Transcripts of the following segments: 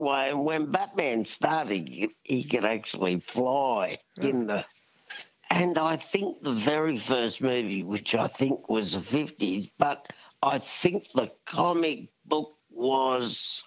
when Batman started, he could actually fly in the. And I think the very first movie, which I think was the 50s, but I think the comic book was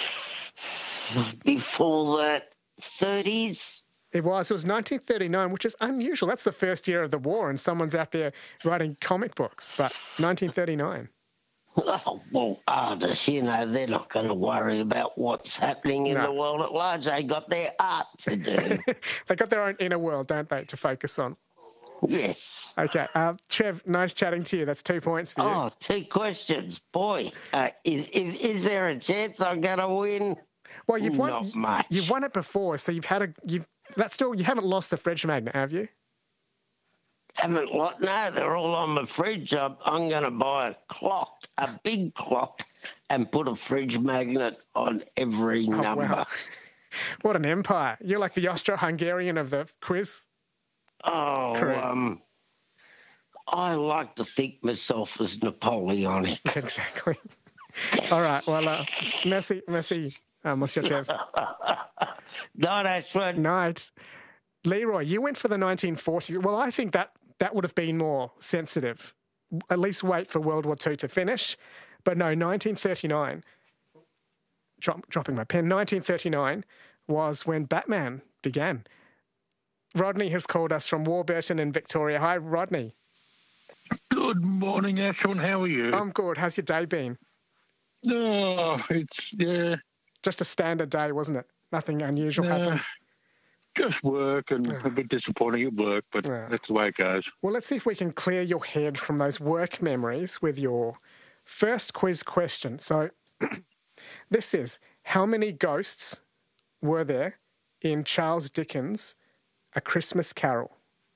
before that, 30s. It was 1939, which is unusual. That's the first year of the war, and someone's out there writing comic books. But 1939. Oh, well, artists, they're not going to worry about what's happening in the world at large. They got their art to do. They got their own inner world, don't they, to focus on? Yes. Okay. Trev, nice chatting to you. That's 2 points for you. Oh, 2 questions. Boy, is there a chance I'm going to win? Well, you've won. Not much. You've won it before, so you haven't lost the fridge magnet, have you? Haven't what? No, they're all on the fridge. I'm going to buy a big clock, and put a fridge magnet on every number. Wow. What an empire. You're like the Austro-Hungarian of the quiz. Oh, I like to think myself as Napoleonic. Exactly. All right, well, merci, Monsieur Trev. Night, Ashford. Night. Leroy, you went for the 1940s. Well, I think that would have been more sensitive. At least wait for World War II to finish. But no, 1939, dropping my pen, 1939 was when Batman began. Rodney has called us from Warburton in Victoria. Hi, Rodney. Good morning, Ashwin. How are you? I'm good. How's your day been? Oh, yeah. Just a standard day, wasn't it? Nothing unusual happened? Just work and a bit disappointing at work, but that's the way it goes. Well, let's see if we can clear your head from those work memories with your first quiz question. So this is, how many ghosts were there in Charles Dickens' A Christmas Carol?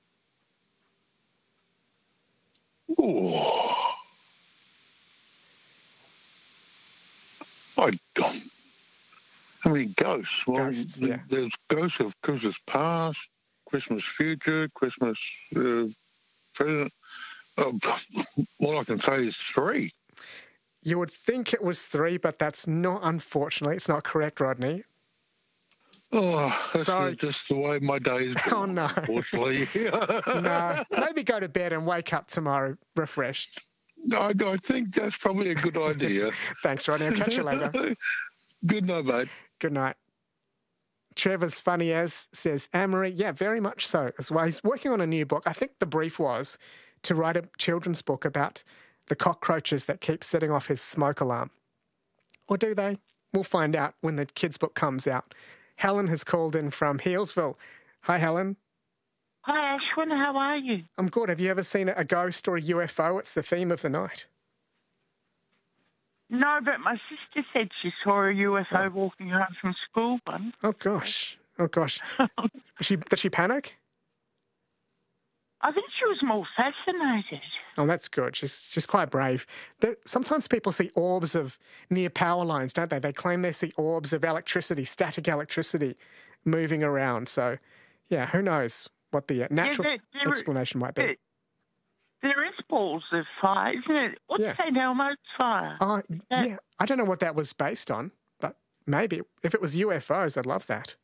Oh. I don't. How many ghosts? Well, Ghosts, there's ghosts of Christmas past, Christmas future, Christmas present. All I can say is 3. You would think it was 3, but that's not, unfortunately. It's not correct, Rodney. Oh, that's just the way my day's been. Oh, no. Unfortunately. No. Maybe go to bed and wake up tomorrow refreshed. No, I think that's probably a good idea. Thanks, Rodney. I'll catch you later. Good night, mate. Good night. Trevor's funny as says, Anne-Marie, yeah, very much so as well. He's working on a new book. I think the brief was to write a children's book about the cockroaches that keep setting off his smoke alarm. Or do they? We'll find out when the kids' book comes out. Helen has called in from Healesville. Hi, Helen. Hi, Ashwin. How are you? I'm good. Have you ever seen a ghost or a UFO? It's the theme of the night. No, but my sister said she saw a UFO walking home from school once. Oh, gosh. Oh, gosh. Did she panic? I think she was more fascinated. Oh, that's good. She's quite brave. Sometimes people see orbs of near power lines, don't they? They claim they see orbs of electricity, static electricity, moving around. So, yeah, who knows what the natural explanation might be. There is balls of fire, isn't it? What's St. Elmo's fire? Yeah, I don't know what that was based on, but maybe. If it was UFOs, I'd love that.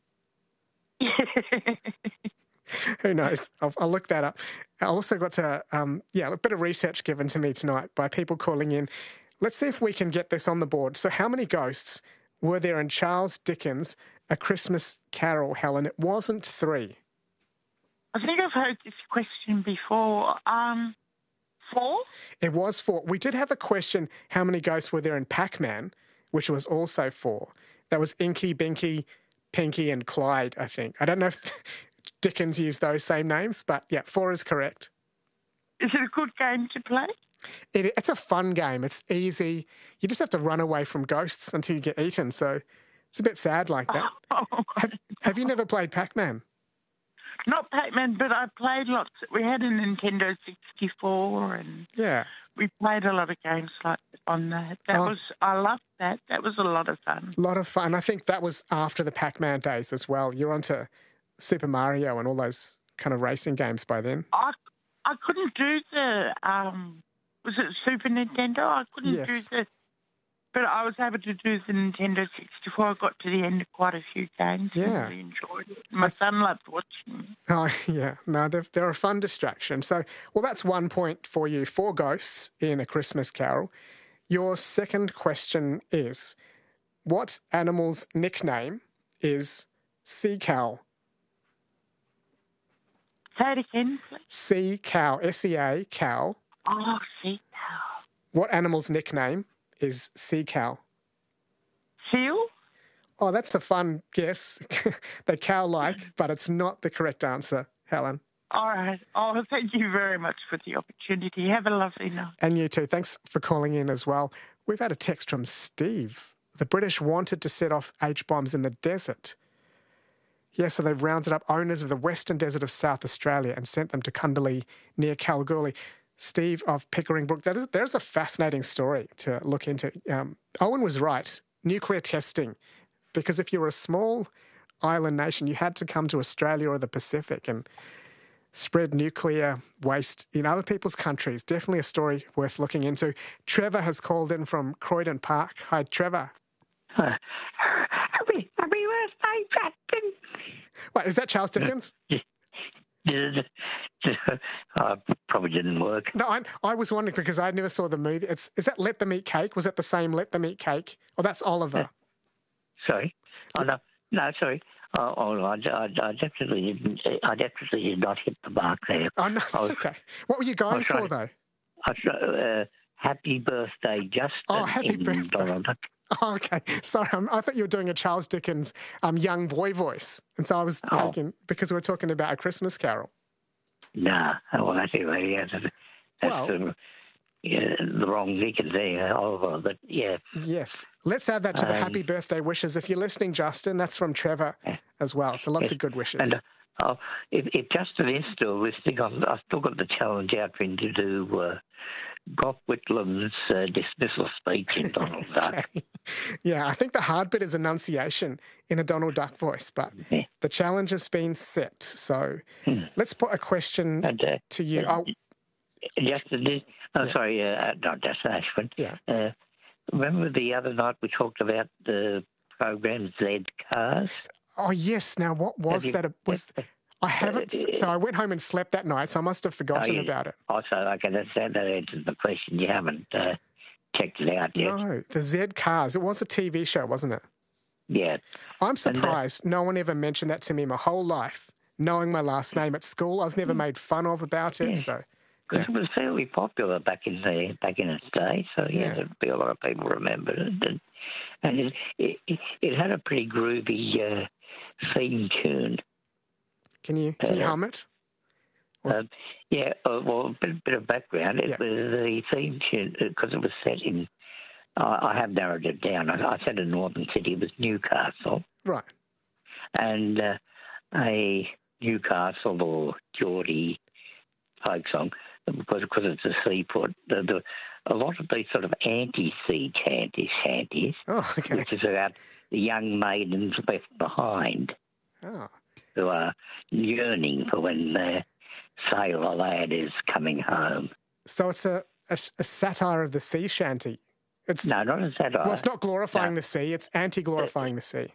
Who knows? I'll look that up. I also got to, a bit of research given to me tonight by people calling in. Let's see if we can get this on the board. So how many ghosts were there in Charles Dickens' A Christmas Carol, Helen? It wasn't 3. I think I've heard this question before. 4? It was 4. We did have a question, how many ghosts were there in Pac-Man, which was also 4. That was Inky, Binky, Pinky and Clyde, I think. I don't know if Dickens used those same names, but yeah, 4 is correct. Is it a good game to play? It's a fun game. It's easy. You just have to run away from ghosts until you get eaten, so it's a bit sad like that. Have you never played Pac-Man? Not Pac-Man, but I played lots. We had a Nintendo 64 and we played a lot of games like on that. I loved that. That was a lot of fun. A lot of fun. I think that was after the Pac-Man days as well. You're onto Super Mario and all those kind of racing games by then. I couldn't do the, was it Super Nintendo? I couldn't do the But I was able to do the Nintendo 64. I got to the end of quite a few games and really enjoyed it. My son loved watching. Oh, yeah. No, they're a fun distraction. So, well, that's 1 point for you for Ghosts in A Christmas Carol. Your second question is, what animal's nickname is Sea Cow? Say it again, please. Sea Cow, S-E-A, cow. Oh, Sea Cow. What animal's nickname is Sea Cow? Seal? Oh, that's a fun guess. They're cow-like, but it's not the correct answer, Helen. All right. Oh, thank you very much for the opportunity. Have a lovely night. And you too. Thanks for calling in as well. We've had a text from Steve. The British wanted to set off H-bombs in the desert. Yeah, so they've rounded up owners of the western desert of South Australia and sent them to Kundalini near Kalgoorlie. Steve of Pickering Brook. There's a fascinating story to look into. Owen was right. Nuclear testing. Because if you were a small island nation, you had to come to Australia or the Pacific and spread nuclear waste in other people's countries. Definitely a story worth looking into. Trevor has called in from Croydon Park. Hi, Trevor. Happy birthday, Captain. Wait, is that Charles Dickens? Probably didn't work. No, I was wondering because I never saw the movie. Is that Let Them Eat Cake? Was it the same Let Them Eat Cake? Oh, that's Oliver. Sorry. Oh, no, sorry. I definitely didn't. I definitely did not hit the mark there. Oh, no, it's okay. What were you going for, though? Happy birthday, Justin. Oh, happy birthday. Donald Duck. Oh, okay. Sorry, I thought you were doing a Charles Dickens young boy voice. And so I was taking, because we were talking about A Christmas Carol. Nah. Well, anyway, that's the wrong Dickens there, Oliver, but yeah. Yes. Let's add that to the happy birthday wishes. If you're listening, Justin, that's from Trevor as well. So lots of good wishes. And if Justin is still listening, I've still got the challenge out for him to do Gough Whitlam's dismissal speech in Donald Duck. Yeah, I think the hard bit is enunciation in a Donald Duck voice, but the challenge has been set. So let's put a question to you. Justin, sorry, not Justin Ashwin. Yeah. Remember the other night we talked about the program Z Cars? Oh, yes. Now, what was that? I haven't. So I went home and slept that night, so I must have forgotten about it. Also, I can understand that answers the question. You haven't checked it out yet. No, the Z Cars. It was a TV show, wasn't it? Yeah. I'm surprised no one ever mentioned that to me my whole life. Knowing my last name at school, I was never made fun of about it. So. Because it was fairly popular back in its day, so there'd be a lot of people remembered it, and it had a pretty groovy theme tune. Can you hum it? Well, a bit of background. It was the theme tune because it was set in. I have narrowed it down. I said a northern city. It was Newcastle, right? And a Newcastle or Geordie folk song. Because it's a seaport, a lot of these sort of anti-sea shanties, which is about the young maidens left behind who are yearning for when their sailor lad is coming home. So it's a satire of the sea shanty. No, not a satire. Well, it's not glorifying the sea, it's anti-glorifying the sea.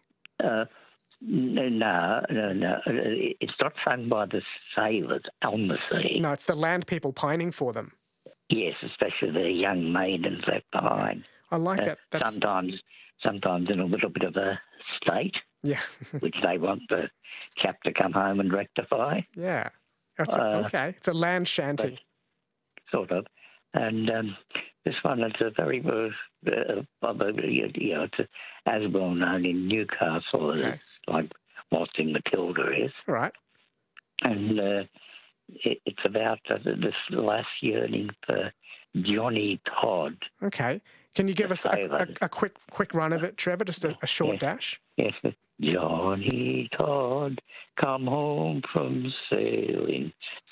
No. It's not sung by the sailors on the sea. No, it's the land people pining for them. Yes, especially the young maidens left behind. I like that. That's... Sometimes in a little bit of a state. Yeah. which they want the chap to come home and rectify. Yeah. Okay. It's a land shanty. Sort of. And this one is a very, it's as well known in Newcastle as like Waltzing Matilda is. Right. And it's about this last yearning for Johnny Todd. Okay. Can you give us a quick run of it, Trevor? Just a short dash? Yes. Johnny Todd, come home from sailing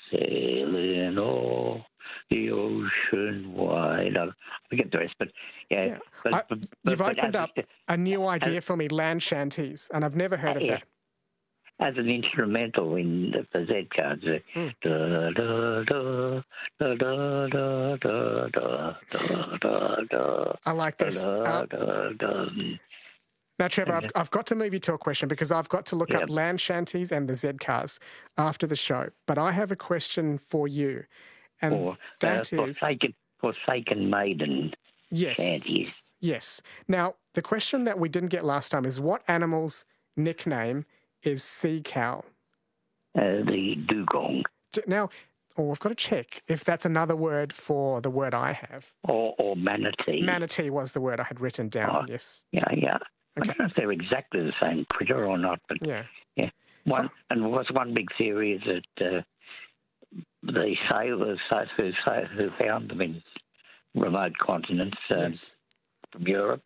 all the ocean wide. I forget the rest, but yeah. You've opened up a new idea for me, land shanties, and I've never heard of that. as an instrumental in the Z cards. Da, da, da, da, da, da, da, da, da, da, I like this. Da, da, da. Now, Trevor, I've got to move you to a question because I've got to look up land shanties and the Z cars after the show. But I have a question for you. And that is... Forsaken Maiden shanties. Yes. Now, the question that we didn't get last time is what animal's nickname is sea cow? The dugong. Now, we've got to check if that's another word for the word I have. Or manatee. Manatee was the word I had written down, yes. Yeah. Okay. I don't know if they're exactly the same critter or not, but yeah. And there was one big theory is that the sailors who found them in remote continents from Europe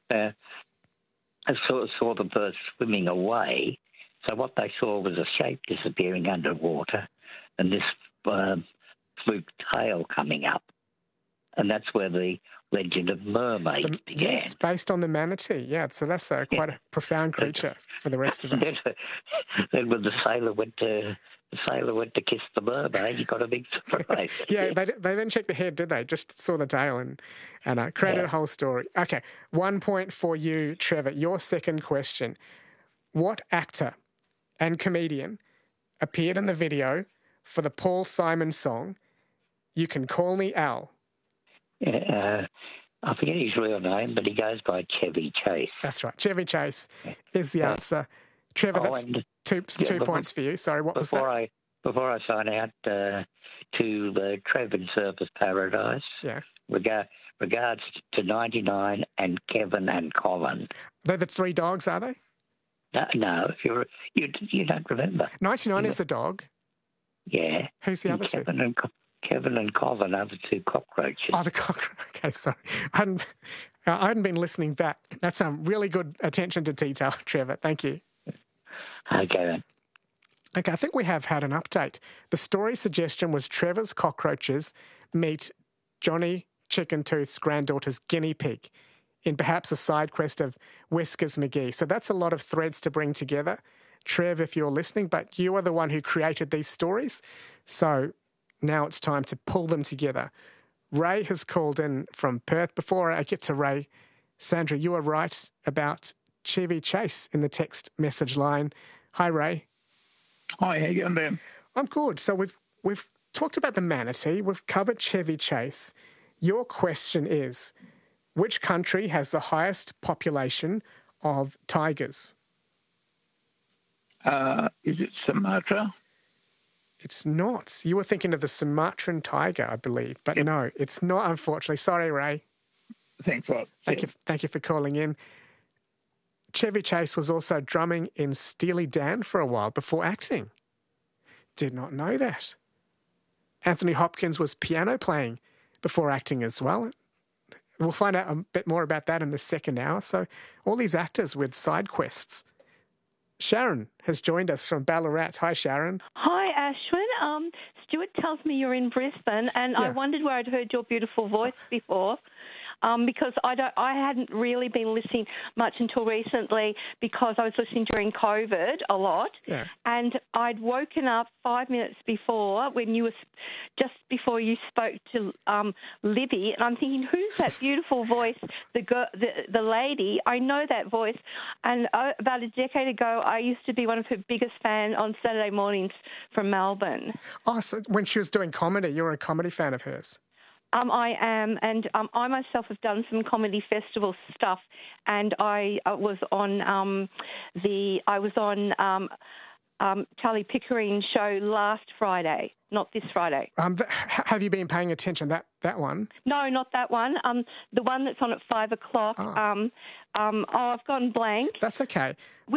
saw them first swimming away. So what they saw was a shape disappearing underwater and this fluke tail coming up. And that's where the legend of mermaid began. Yes, based on the manatee. Yeah, so that's quite a profound creature for the rest of us. Then when the sailor went to kiss the mermaid, he got a big surprise. They didn't check the head, did they? Just saw the tail and created a whole story. Okay, 1 point for you, Trevor. Your second question. What actor and comedian appeared in the video for the Paul Simon song, You Can Call Me Al? I forget his real name, but he goes by Chevy Chase. That's right. Chevy Chase is the answer. Trevor, that's two points for you. Sorry, what was that? Before I sign out, to Trevor in Surfers Paradise, regards to 99 and Kevin and Colin. They're the three dogs, are they? No, you don't remember. 99 is the dog. Yeah. Who's the other two? Kevin and Colin are the two cockroaches. Oh, the cockroach. Okay, sorry. I hadn't been listening back. That's really good attention to detail, Trevor. Thank you. Okay, then. Okay, I think we have had an update. The story suggestion was Trevor's cockroaches meet Johnny Chicken Tooth's granddaughter's guinea pig in perhaps a side quest of Whiskers McGee. So that's a lot of threads to bring together. Trev, if you're listening, but you are the one who created these stories. So now it's time to pull them together. Ray has called in from Perth. Before I get to Ray, Sandra, you are right about Chevy Chase in the text message line. Hi, Ray. Hi, how you going, Dan? I'm good. So we've talked about the manatee. We've covered Chevy Chase. Your question is, which country has the highest population of tigers? Is it Sumatra? It's not. You were thinking of the Sumatran tiger, I believe, but no, it's not, unfortunately. Sorry, Ray. Thanks a lot. Thank you for calling in. Chevy Chase was also drumming in Steely Dan for a while before acting. Did not know that. Anthony Hopkins was piano playing before acting as well. We'll find out a bit more about that in the second hour. So all these actors with side quests. Sharon has joined us from Ballarat. Hi, Sharon. Hi, Ashwin. Stuart tells me you're in Brisbane, and I wondered where I'd heard your beautiful voice before. Because I hadn't really been listening much until recently because I was listening during COVID a lot. Yeah. And I'd woken up 5 minutes before when you were just before you spoke to Libby, and I'm thinking, who's that beautiful voice? The lady. I know that voice. And about a decade ago, I used to be one of her biggest fans on Saturday mornings from Melbourne. Oh, so when she was doing comedy, you were a comedy fan of hers? I am, and I myself have done some comedy festival stuff, and I was on Charlie Pickering's show last Friday, not this Friday. Have you been paying attention that one? No, not that one. The one that's on at 5 o'clock. Oh. I've gone blank. That's okay.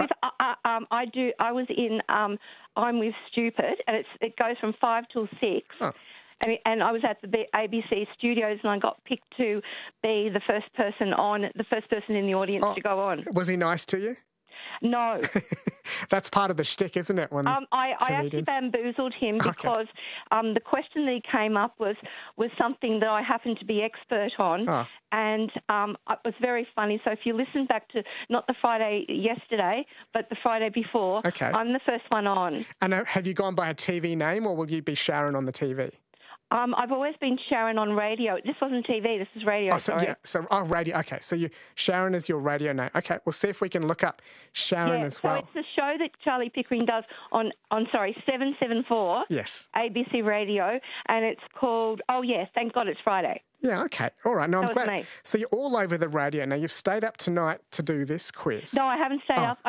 I was in I'm with Stupid, and it goes from 5 till 6. Oh. And I was at the ABC studios, and I got picked to be the first person in the audience to go on. Was he nice to you? No. That's part of the shtick, isn't it? When I actually bamboozled him because the question that he came up was something that I happen to be expert on, and it was very funny. So if you listen back to not the Friday yesterday, but the Friday before, I'm the first one on. And have you gone by a TV name, or will you be Sharon on the TV? I've always been Sharon on radio. This wasn't TV. This is radio. Radio. Okay, so Sharon is your radio name. Okay, we'll see if we can look up Sharon as well. So it's the show that Charlie Pickering does on 774. Yes. ABC Radio, and it's called. Oh yes, thank God it's Friday. Yeah. Okay. All right. No, I'm glad. Me. So you're all over the radio now. You've stayed up tonight to do this quiz. No, I haven't stayed up.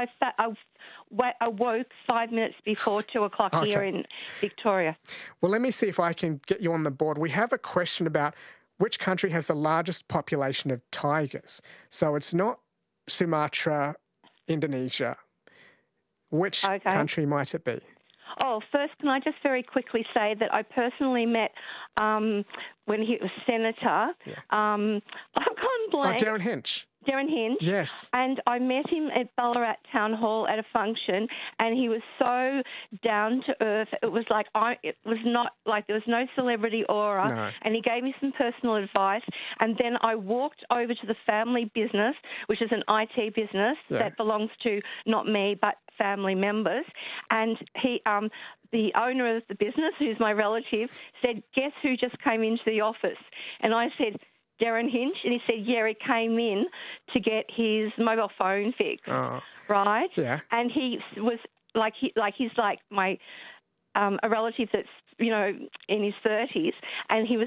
I woke 5 minutes before 2 o'clock here in Victoria. Well, let me see if I can get you on the board. We have a question about which country has the largest population of tigers. So it's not Sumatra, Indonesia. Which country might it be? Oh, first, can I just very quickly say that I personally met when he was senator. Yeah. I've gone blank. Darren Hinch. Darren Hinch. Yes. And I met him at Ballarat Town Hall at a function, and he was so down to earth. It was like it was not like there was no celebrity aura. No. And he gave me some personal advice. And then I walked over to the family business, which is an IT business that belongs to not me but family members. And he, the owner of the business, who's my relative, said, "Guess who just came into the office?" And I said, Darren Hinch, and he said, yeah, he came in to get his mobile phone fixed, right? Yeah. And he was he's like my a relative that's in his 30s, and he was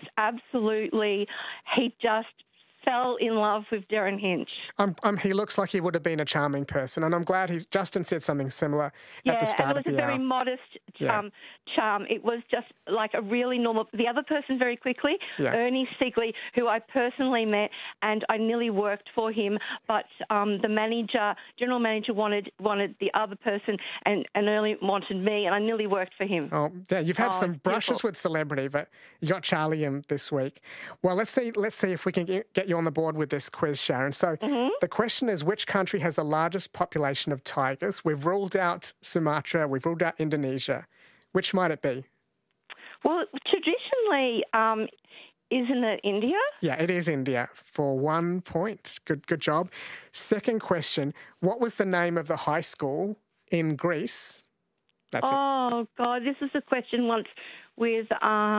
he just fell in love with Darren Hinch. He looks like he would have been a charming person, and I'm glad Justin said something similar at the start of the hour. Yeah, and it was a very modest charm. It was just like a really normal... The other person, very quickly, Ernie Sigley, who I personally met, and I nearly worked for him, but the general manager wanted the other person, and Ernie wanted me, and I nearly worked for him. Oh, yeah, you've had some brushes with celebrity, but you got Charlie in this week. Well, let's see if we can get you on the board with this quiz, Sharon. So the question is, which country has the largest population of tigers? We've ruled out Sumatra. We've ruled out Indonesia. Which might it be? Well, traditionally, isn't it India? Yeah, it is India for 1 point. Good job. Second question, what was the name of the high school in Greece? That's it. God, this is a question once with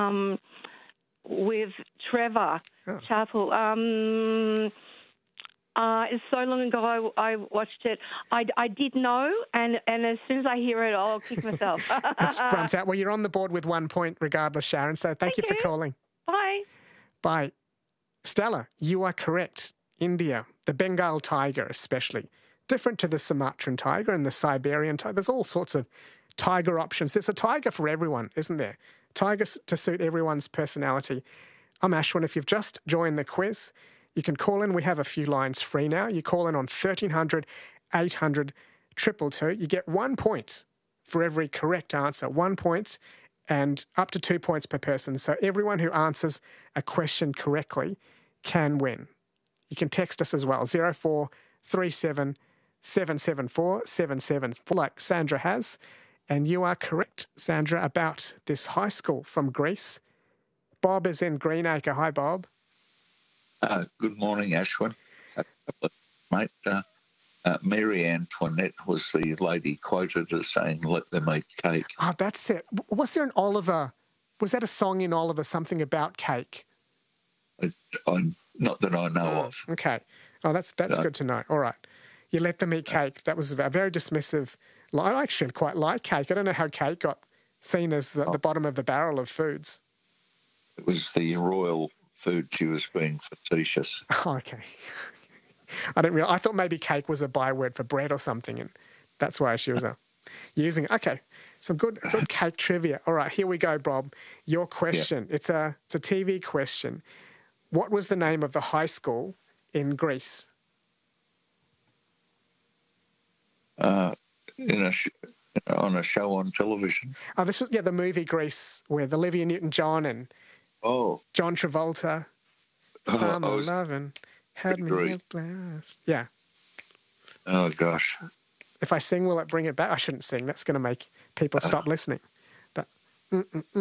Trevor Chappell. It's so long ago I watched it. I did know, and as soon as I hear it, I'll kick myself. That's front out. Well, you're on the board with 1 point regardless, Sharon, so thank you for calling. Bye. Bye. Stella, you are correct. India, the Bengal tiger especially. Different to the Sumatran tiger and the Siberian tiger. There's all sorts of tiger options. There's a tiger for everyone, isn't there? Tigers to suit everyone's personality. I'm Ashwin. If you've just joined the quiz, you can call in. We have a few lines free now. You call in on 1300 800 222. You get 1 point for every correct answer. 1 point and up to 2 points per person. So everyone who answers a question correctly can win. You can text us as well, 0437 774 774, like Sandra has. And you are correct, Sandra, about this high school from Greece. Bob is in Greenacre. Hi, Bob. Good morning, Ashwin. Mate, Mary Antoinette was the lady quoted as saying, "Let them eat cake." Oh, that's it. Was there an Oliver? Was that a song in Oliver, something about cake? Not that I know of. Okay. Oh, that's good to know. All right. You let them eat cake. That was a very dismissive line. I actually quite like cake. I don't know how cake got seen as the bottom of the barrel of foods. It was the royal food. She was being facetious. Oh, okay. I thought maybe cake was a byword for bread or something, and that's why she was using it. Okay, some good cake trivia. All right, here we go, Bob. Your question. Yeah. It's a TV question. What was the name of the high school in Greece? On a show on television. Oh, this was the movie Grease with Olivia Newton-John and John Travolta. Summer lovin' had me a blast. Yeah. Oh gosh. If I sing, will it bring it back? I shouldn't sing. That's going to make people stop listening. But The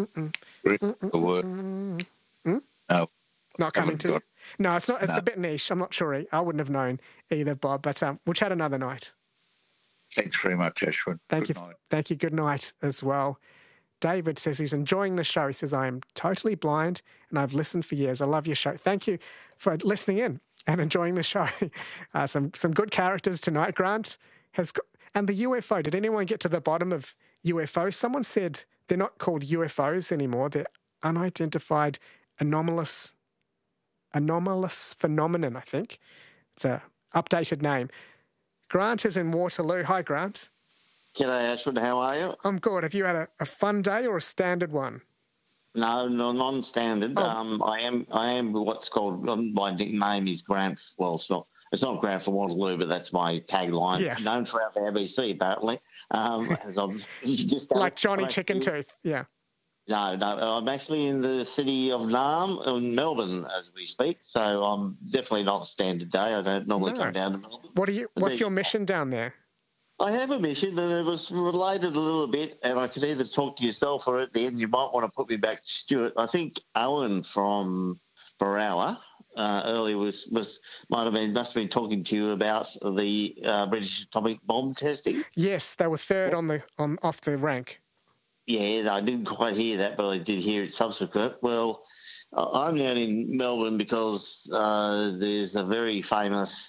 word. No. Not coming to you? No, it's not. It's No. a bit niche. I'm not sure. I wouldn't have known either, Bob. But we'll chat another night. Thanks very much, Ashwin. Thank Good you. night. Thank you. Good night as well. David says he's enjoying the show. He says, I am totally blind and I've listened for years. I love your show. Thank you for listening in and enjoying the show. Some good characters tonight. Grant has got, and the UFO. Did anyone get to the bottom of UFOs? Someone said they're not called UFOs anymore. They're unidentified anomalous phenomenon, I think. It's a updated name. Grant is in Waterloo. Hi, Grant. G'day, Ashwood. How are you? I'm good. Have you had a fun day or a standard one? No, non-standard. Oh. I am what's called, my nickname is Grant. Well, it's not Grant from Waterloo, but that's my tagline. Yes. Known throughout the ABC, apparently. As I'm just like Johnny Chicken Tooth. Yeah. No, I'm actually in the city of Naarm in Melbourne as we speak, so I'm definitely not a standard day. I don't normally come down to Melbourne. What's your mission down there? I have a mission, and it was related a little bit, and I could either talk to yourself or at the end you might want to put me back to Stuart. I think Owen from Barawa earlier must have been talking to you about the British atomic bomb testing. Yes, they were third off the rank. Yeah, I didn't quite hear that, but I did hear it subsequent. Well, I'm down in Melbourne because there's a very famous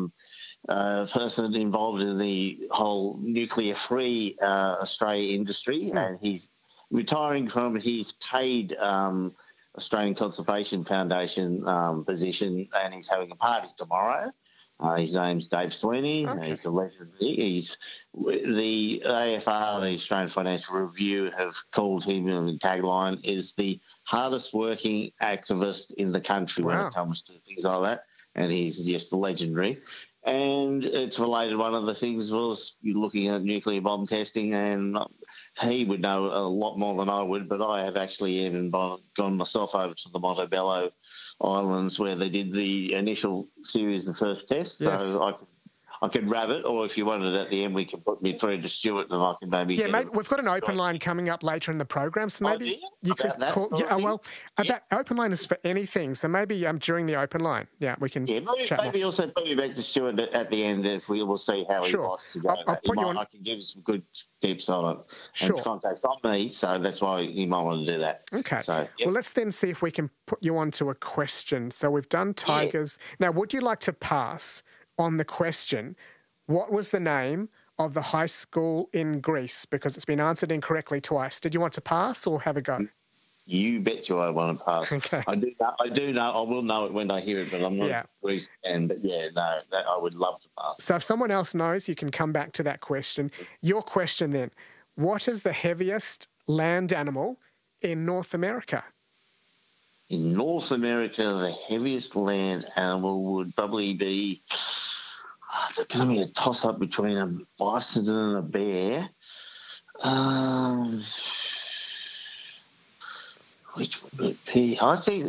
person involved in the whole nuclear-free Australia industry, and he's retiring from his paid Australian Conservation Foundation position, and he's having a party tomorrow. His name's Dave Sweeney. Okay. He's a legend. The AFR, the Australian Financial Review, have called him, and the tagline is the hardest working activist in the country when it comes to things like that, and he's just legendary. And it's related, one of the things was you're looking at nuclear bomb testing, and he would know a lot more than I would, but I have actually even gone myself over to the Montebello Islands where they did the initial series of first tests. Yes. So I could grab it, or if you wanted at the end, we can put me through to Stuart and I can maybe... Yeah, mate, we've got an open line coming up later in the program, so maybe you could call... About open line is for anything, so maybe during the open line, we can chat maybe also put me back to Stuart at the end if we will see how he wants to go. I can give you some good tips on it and contacts on me, so that's why you might want to do that. Okay. So, Well, let's then see if we can put you onto a question. So we've done tigers. Now, would you like to pass on the question, what was the name of the high school in Greece? Because it's been answered incorrectly twice. Did you want to pass or have a go? You bet you I want to pass. Okay. I do know. I will know it when I hear it, but I'm not a Greece fan. But I would love to pass. So if someone else knows, you can come back to that question. Your question then, what is the heaviest land animal in North America? In North America, the heaviest land animal would probably be... There's going to be a toss-up between a bison and a bear. Which would it be? I think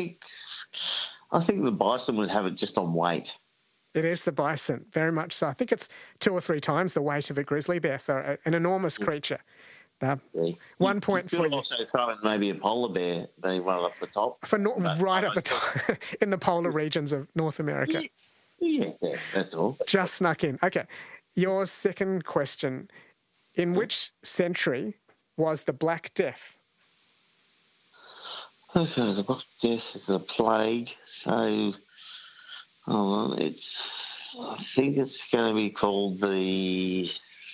the bison would have it just on weight. It is the bison, very much so. I think it's 2 or 3 times the weight of a grizzly bear, so an enormous creature. 1 point for you. You could also throw in maybe a polar bear being right up the top. Right up the top, in the polar regions of North America. Yeah, that's all. Just snuck in. Okay. Your second question. In which century was the Black Death? Okay, the Black Death is a plague. So, hold on. I think it's going to be called the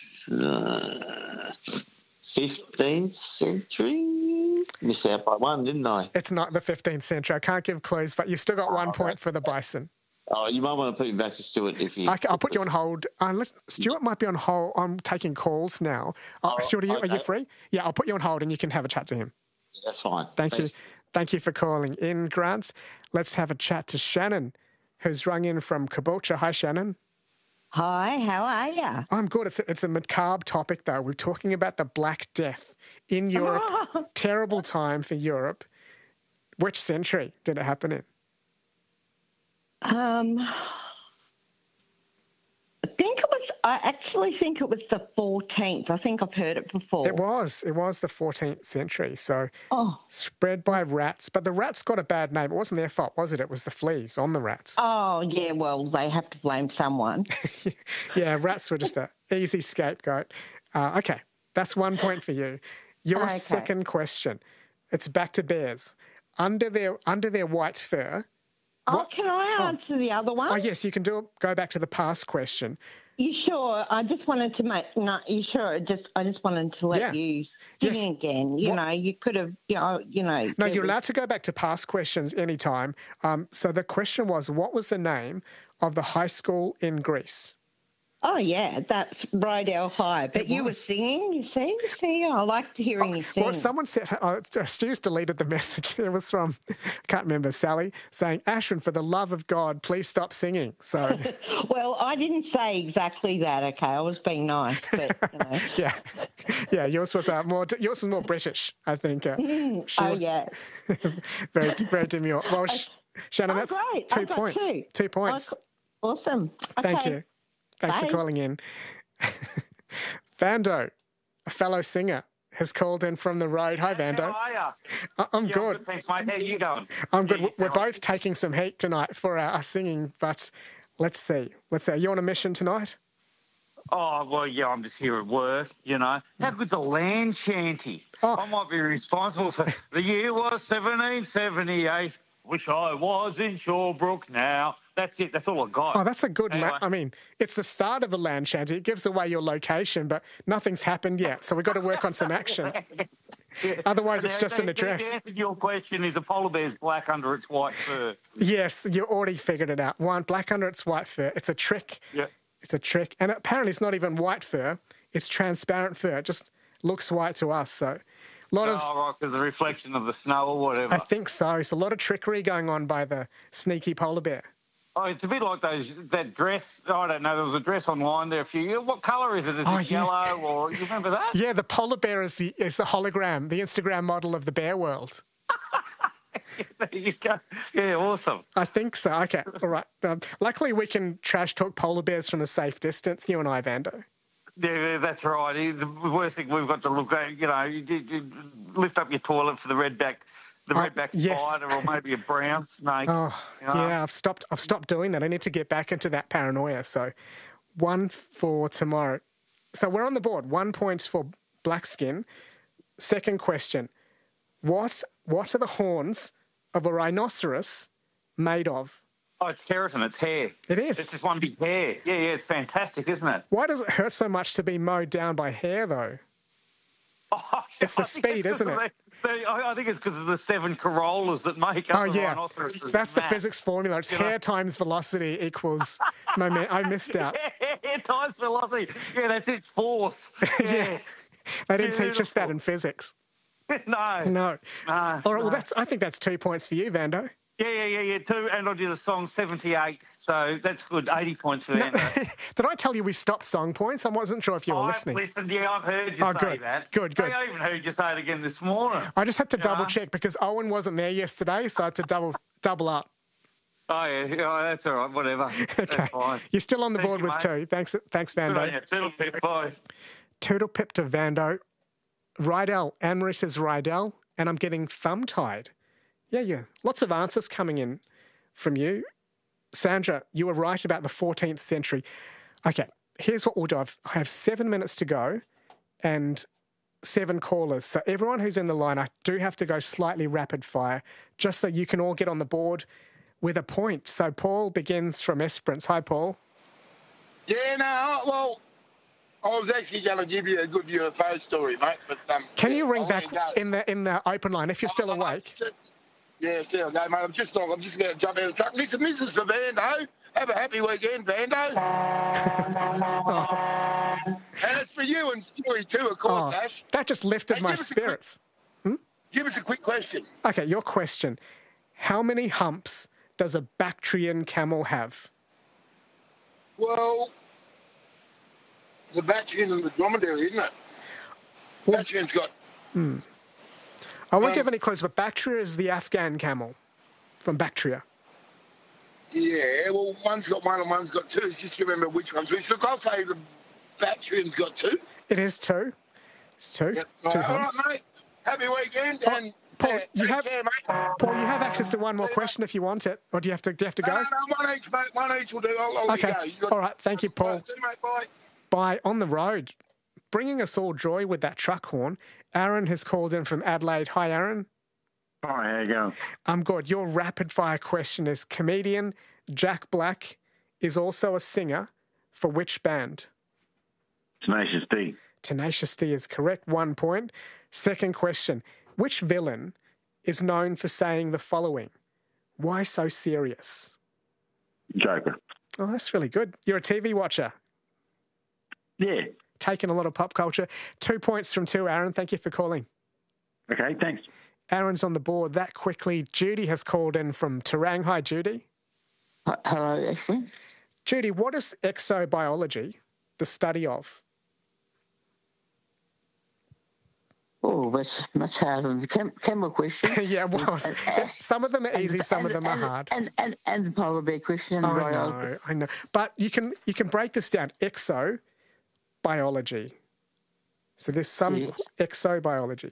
15th century. Missed out by one, didn't I? It's not the 15th century. I can't give clues, but you've still got 1 point for the bison. Oh, you might want to put me back to Stuart if you... I'll put you on hold. Stuart might be on hold. I'm taking calls now. Stuart, are you free? Yeah, I'll put you on hold and you can have a chat to him. That's fine. Thank you. Thank you for calling in, Grant. Let's have a chat to Shannon, who's rung in from Caboolture. Hi, Shannon. Hi, how are you? I'm good. It's a macabre topic, though. We're talking about the Black Death in Europe. Terrible time for Europe. Which century did it happen in? actually think it was the 14th. I think I've heard it before. It was the 14th century. So spread by rats. But the rats got a bad name. It wasn't their fault, was it? It was the fleas on the rats. Oh, yeah, well, they have to blame someone. Yeah, rats were just an easy scapegoat. Okay, that's 1 point for you. Your second question. It's back to bears. Under their white fur... can I answer the other one? Oh, yes, you can go back to the past question. You sure? I just wanted to you sure? I just wanted to let you sing again. You know, you could have, No, you're allowed to go back to past questions anytime. So the question was, what was the name of the high school in Greece? Oh, yeah, that's Rydell High. But you were singing, you see? I liked hearing you sing. Well, someone said, Stu's deleted the message. It was from, I can't remember, Sally, saying, Ashwin, for the love of God, please stop singing. So, well, I didn't say exactly that, okay? I was being nice, but, Yeah, yours was more British, I think. Yeah. very, very demure. Well, Shannon, that's great. 2 points. 2 points. Awesome. Okay. Thank you. Thanks for calling in. Vando, a fellow singer, has called in from the road. Hi, Vando. How are you? I'm good. Thanks, mate. How are you going? I'm good. We're both taking some heat tonight for our singing, but let's see. Are you on a mission tonight? Oh, well, yeah, I'm just here at work, How good's a land shanty? I might be responsible for... The year was 1778. Wish I was in Shawbrook now. That's it. That's all I got. Oh, that's a good... I mean, it's the start of a land shanty. It gives away your location, but nothing's happened yet, so we've got to work on some action. Otherwise, it's just an address. The answer to your question is a polar bear's black under its white fur. Yes, you already figured it out. One, black under its white fur. It's a trick. Yeah. It's a trick. And apparently it's not even white fur. It's transparent fur. It just looks white to us, so... right, because the reflection of the snow or whatever. I think so. It's a lot of trickery going on by the sneaky polar bear. Oh, it's a bit like that dress. I don't know. There was a dress online there a few years. What colour is it? Is it yellow or you remember that? Yeah, the polar bear is the hologram, the Instagram model of the bear world. There you go. Yeah, awesome. I think so. Okay, all right. Luckily, we can trash talk polar bears from a safe distance, you and I, Vando. Yeah, that's right. The worst thing we've got to look at, you lift up your toilet for the redback spider or maybe a brown snake. Oh, yeah, I've stopped doing that. I need to get back into that paranoia. So 1 for tomorrow. So we're on the board. 1 point for black skin. Second question. What are the horns of a rhinoceros made of? Oh, it's keratin. It's hair. It is. It's just one big hair. Yeah, it's fantastic, isn't it? Why does it hurt so much to be mowed down by hair, though? Oh, it's the speed, isn't it? I think it's because of the 7 corollas that make up the rhinoceros. That's the physics formula. It's hair times velocity equals moment. I missed out. Hair times velocity. Yeah, that's its force. Yeah. They didn't teach us that in physics. No. All right, well, I think that's 2 points for you, Vando. Yeah, 2, and I did a song 78, so that's good, 80 points for Vando. Did I tell you we stopped song points? I wasn't sure if you were listening. I've listened, I've heard you say that. Good. I even heard you say it again this morning. I just had to double check because Owen wasn't there yesterday, so I had to double up. Oh, yeah, that's all right, whatever. Okay. That's fine. You're still on the board with mate. 2. Thanks, Vando. Yeah, toodle pip, bye. Toodle pip to Vando. Rydell. Anne-Marie says Rydell, and I'm getting thumb-tied. Yeah. Lots of answers coming in from you. Sandra, you were right about the 14th century. Okay, here's what we'll do. I have 7 minutes to go and 7 callers. So everyone who's in the line, I do have to go slightly rapid fire just so you can all get on the board with a point. So Paul begins from Esperance. Hi, Paul. Yeah, well, I was actually going to give you a good UFO story, mate. But can you ring back in the open line if you're still awake? Yeah, still go, mate. I'm just going to jump out of the truck. Listen, this is for Vando. Have a happy weekend, Vando. And it's for you and Stewie too, of course, Ash. That just lifted my spirits. Give us a quick question. Okay, your question. How many humps does a Bactrian camel have? Well, the Bactrian and the dromedary, isn't it? Well, Bactrian's got... I won't give any clues, but Bactria is the Afghan camel from Bactria. Yeah, well, one's got one and one's got two. It's just remember which one's which. Look, I'll say the Bactrian's got two. It is two. It's two. Yep. Two all humps. right, mate. Happy weekend. Oh, and Paul, you have care, mate. Paul, you have access to one more question if you want it, or do you have to go? No, one each, mate. One each will do. I'll okay. let you go. All right. Thank you, Paul. See you, mate. Bye. Bye. On the road, bringing us all joy with that truck horn. Aaron has called in from Adelaide. Hi, Aaron. Hi, how you going? I'm good. Your rapid fire question is: comedian Jack Black is also a singer for which band? Tenacious D. Tenacious D is correct. 1 point. Second question: which villain is known for saying the following? Why so serious? Joker. Oh, that's really good. You're a TV watcher. Yeah. Taking a lot of pop culture. 2 points from 2, Aaron. Thank you for calling. Okay, thanks. Aaron's on the board that quickly. Judy has called in from Terang. Hi, Judy. Hello, Ashwin. Judy, what is exobiology the study of? Oh, that's much harder than the camel question. Yeah, well, some of them are easy, some of them are hard. And the polar bear question. I know. But you can break this down. Exobiology. So there's some exobiology.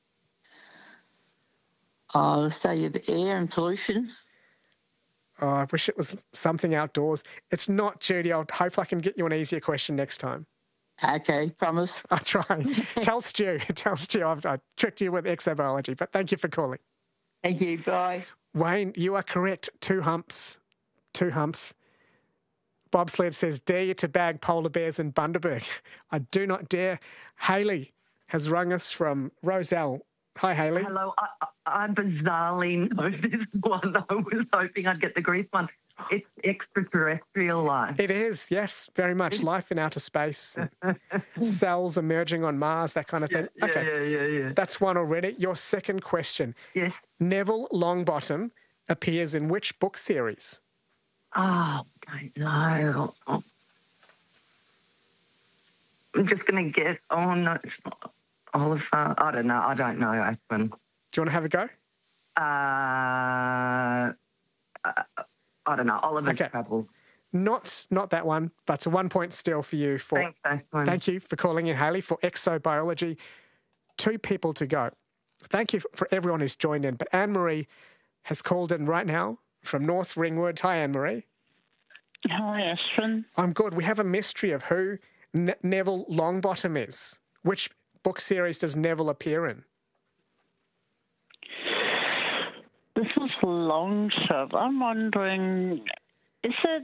The study of air and pollution. Oh, I wish it was something outdoors. It's not, Judy. Hopefully I can get you an easier question next time. Okay, promise. I'll try. Tell Stu I tricked you with exobiology, but thank you for calling. Thank you, bye. Wayne, you are correct. 2 humps. 2 humps. Bobsled says, dare you to bag polar bears in Bundaberg? I do not dare. Hayley has rung us from Roselle. Hi, Hayley. Hello. I bizarrely know this one. I was hoping I'd get the Greece one. It's extraterrestrial life. It is, yes, very much. Life in outer space, cells emerging on Mars, that kind of thing. Yeah. That's one already. Your second question. Yes. Neville Longbottom appears in which book series? Oh, I don't know. I'm just going to guess. Oh, no, it's not Oliver. I don't know, Ashwin. Do you want to have a go? I don't know. Oliver's Trouble. Not that one, but it's a 1 point still for you. Thanks, Ashwin. Thank you for calling in, Hayley, for exobiology. 2 people to go. Thank you for everyone who's joined in. But Anne-Marie has called in right now from North Ringwood. Hi, Anne-Marie. Hi, Ashwin. I'm good. We have a mystery of who Neville Longbottom is. Which book series does Neville appear in? This is a long shot. I'm wondering, is it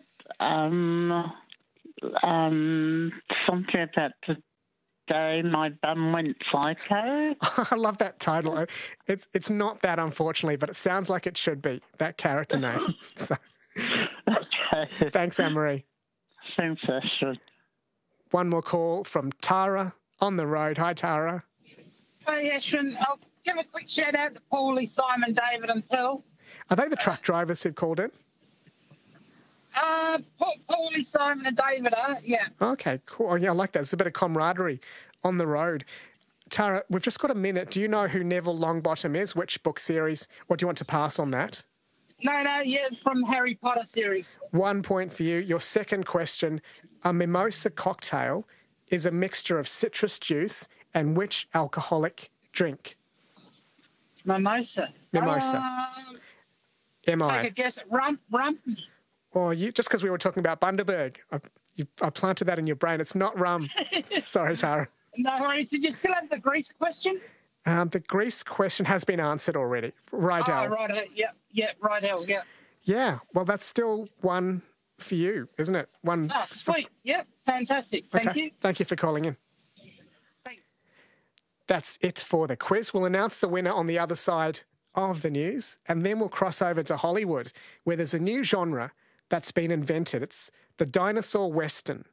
something about the day my bum went psycho? I love that title. It's not that, unfortunately, but it sounds like it should be, that character name. So, okay. Thanks, Anne-Marie. Thanks, Ashwin. One more call from Tara on the road. Hi, Tara. Hi, Ashwin. I'll give a quick shout out to Paulie, Simon, David, and Phil. Are they the truck drivers who've called in? Paulie, Simon, and David are, yeah. Okay, cool. Oh, yeah, I like that. There's a bit of camaraderie on the road. Tara, we've just got a minute. Do you know who Neville Longbottom is? Which book series? Or do you want to pass on that? No, yeah, it's from Harry Potter series. 1 point for you. Your second question. A mimosa cocktail is a mixture of citrus juice and which alcoholic drink? Mimosa. M-I. Take a guess. Rum. Oh, just because we were talking about Bundaberg, I planted that in your brain. It's not rum. Sorry, Tara. No worries. Did you still have the Greece question? The Greece question has been answered already. Rydell. Oh, right. Yeah, Rydell, yeah. Yeah, well, that's still one for you, isn't it? One. Oh, sweet. Yep, fantastic. Thank you. Thank you for calling in. Thanks. That's it for the quiz. We'll announce the winner on the other side of the news, and then we'll cross over to Hollywood, where there's a new genre that's been invented. It's the dinosaur western.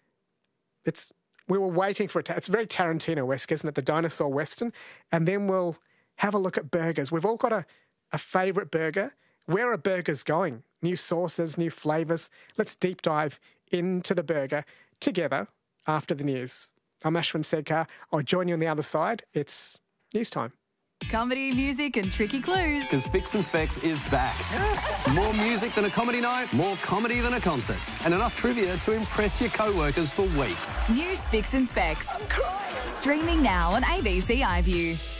We were waiting for it. It's very Tarantino-esque, isn't it? The dinosaur western. And then we'll have a look at burgers. We've all got a favourite burger. Where are burgers going? New sauces, new flavours. Let's deep dive into the burger together after the news. I'm Ashwin Sedkar. I'll join you on the other side. It's news time. Comedy, music and tricky clues. Because Spicks and Specs is back. More music than a comedy night, more comedy than a concert. And enough trivia to impress your co-workers for weeks. New Spicks and Specs. Streaming now on ABC iView.